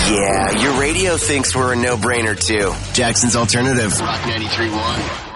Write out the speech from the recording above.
Yeah, your radio thinks we're a no-brainer too. Jackson's Alternative. Rock 93.1.